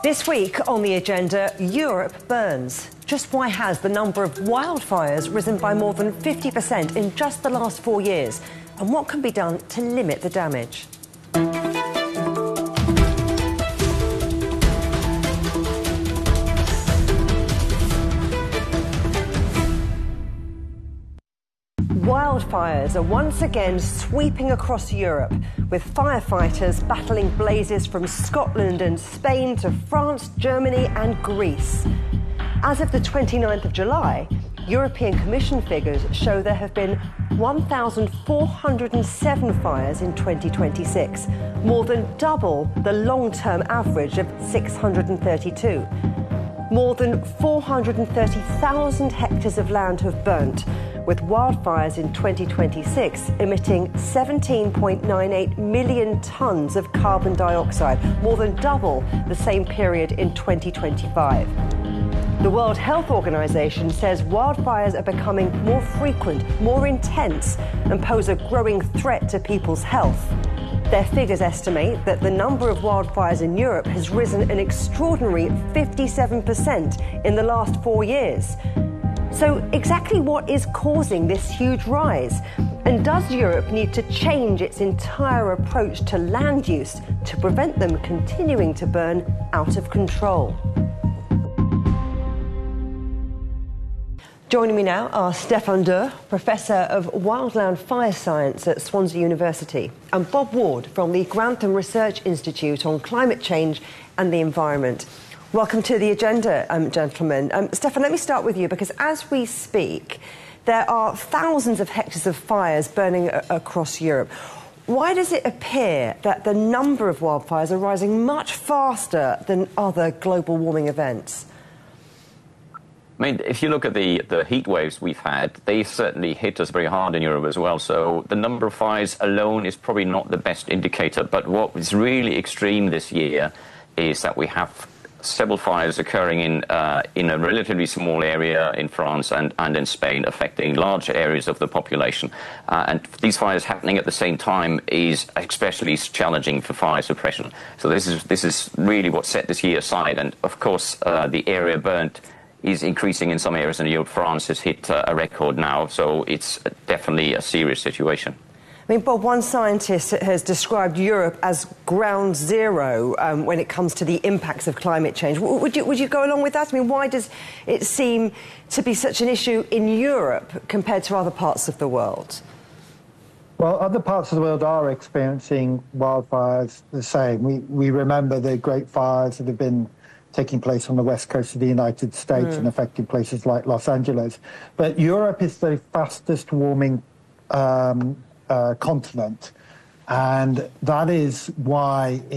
This week on the agenda, Europe burns. Just why has the number of wildfires risen by more than 50% in just the last 4 years? And what can be done to limit the damage? Wildfires are once again sweeping across Europe, with firefighters battling blazes from Scotland and Spain to France, Germany and Greece. As of the 29th of July, European Commission figures show there have been 1,407 fires in 2026, more than double the long-term average of 632. More than 430,000 hectares of land have burnt, with wildfires in 2026 emitting 17.98 million tonnes of carbon dioxide, more than double the same period in 2025. The World Health Organization says wildfires are becoming more frequent, more intense, and pose a growing threat to people's health. Their figures estimate that the number of wildfires in Europe has risen an extraordinary 57% in the last 4 years. So exactly what is causing this huge rise? And does Europe need to change its entire approach to land use to prevent them continuing to burn out of control? Joining me now are Stefan Dürr, Professor of Wildland Fire Science at Swansea University, and Bob Ward from the Grantham Research Institute on Climate Change and the Environment. Welcome to the agenda, gentlemen. Stefan, let me start with you, because as we speak, there are thousands of hectares of fires burning across Europe. Why does it appear that the number of wildfires are rising much faster than other global warming events? I mean, if you look at the heat waves we've had, they certainly hit us very hard in Europe as well. So the number of fires alone is probably not the best indicator. But what is really extreme this year is that we have several fires occurring in a relatively small area in France and in Spain, affecting large areas of the population. And these fires happening at the same time is especially challenging for fire suppression. So this is really what set this year aside. And of course, the area burnt is increasing in some areas in Europe. France has hit a record now, so it's definitely a serious situation. I mean, Bob, one scientist has described Europe as ground zero when it comes to the impacts of climate change. Would you go along with that? I mean, why does it seem to be such an issue in Europe compared to other parts of the world? Well, other parts of the world are experiencing wildfires the same. We remember the great fires that have been taking place on the west coast of the United States and affecting places like Los Angeles. But Europe is the fastest warming continent, and that is why